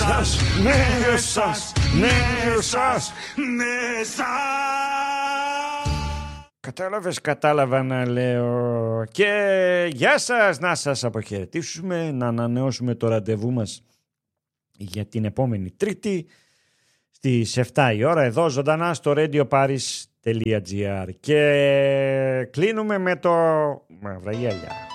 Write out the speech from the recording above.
σας, ναι σας, ναι σας, ναι σας. Κατάλαβες, κατάλαβα να λέω. Και γεια σας, να σας αποχαιρετήσουμε, να ανανεώσουμε το ραντεβού μας για την επόμενη Τρίτη στις 7 η ώρα εδώ ζωντανά στο radioparis.gr και κλείνουμε με το Μαύρα Γέλια.